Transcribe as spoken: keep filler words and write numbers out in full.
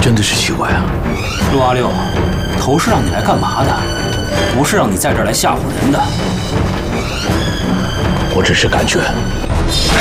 真的是奇怪啊！ 陆阿六，头是让你来干嘛的？不是让你在这儿来吓唬人的。 我只是感觉，